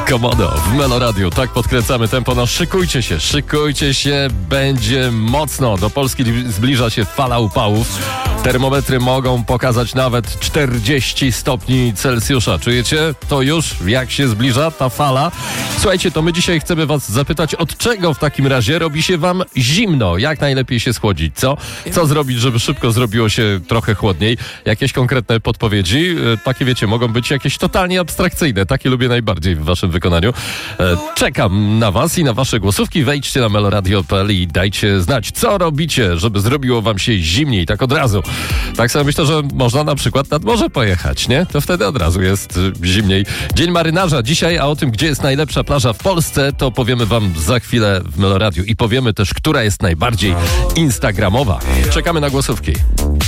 Komodo w Meloradiu. Tak podkręcamy tempo. No szykujcie się, będzie mocno. Do Polski zbliża się fala upałów. Termometry mogą pokazać nawet 40 stopni Celsjusza. Czujecie to już, jak się zbliża ta fala? Słuchajcie, to my dzisiaj chcemy was zapytać, od czego w takim razie robi się wam zimno? Jak najlepiej się schłodzić, co? Co zrobić, żeby szybko zrobiło się trochę chłodniej? Jakieś konkretne podpowiedzi? Takie wiecie, mogą być jakieś totalnie abstrakcyjne. Takie lubię najbardziej w waszym wykonaniu. Czekam na was i na wasze głosówki. Wejdźcie na meloradio.pl i dajcie znać, co robicie, żeby zrobiło wam się zimniej, tak od razu. Tak sobie myślę, że można na przykład nad morze pojechać, nie? To wtedy od razu jest zimniej. Dzień marynarza dzisiaj, a o tym, gdzie jest najlepsza plaża w Polsce, to powiemy wam za chwilę w Meloradiu i powiemy też, która jest najbardziej instagramowa. Czekamy na głosówki.